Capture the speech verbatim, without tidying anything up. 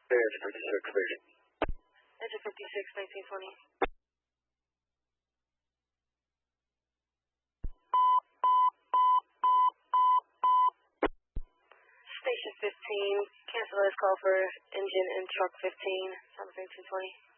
Engine fifty-six, station. Engine fifty-six, nineteen twenty. Station fifteen, cancel this call for engine and truck fifteen, seven nineteen twenty.